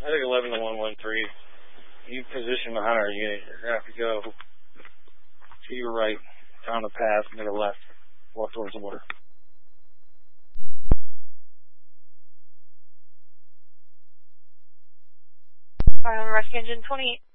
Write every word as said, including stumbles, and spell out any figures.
I think eleven to one one three. You position the hunter, you, you're going to have to go to your right, down the path, make a left, walk towards the water. Final rescue engine twenty-eight.